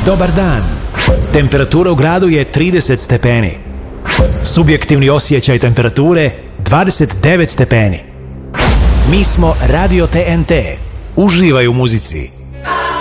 Dobar dan. Temperatura u gradu je 30 stepeni. Subjektivni osjećaj temperature 29 stepeni. Mi smo Radio TNT. Uživaj u muzici.